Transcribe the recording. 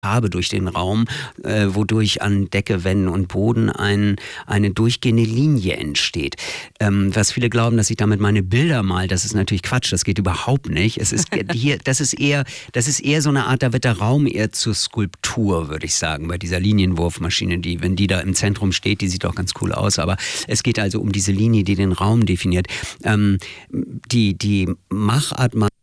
Farbe durch den Raum, wodurch an Decke, Wänden und Boden eine durchgehende Linie entsteht. Was viele glauben, dass ich damit meine Bilder mal, das ist natürlich Quatsch, das geht überhaupt nicht. Es ist hier, das ist eher so eine Art, da wird der Raum eher zur Skulptur, würde ich sagen, bei dieser Linienwurfmaschine, wenn die da im Zentrum steht, die sieht auch ganz cool aus, aber es geht also um diese Linie, die den Raum definiert. Die Machart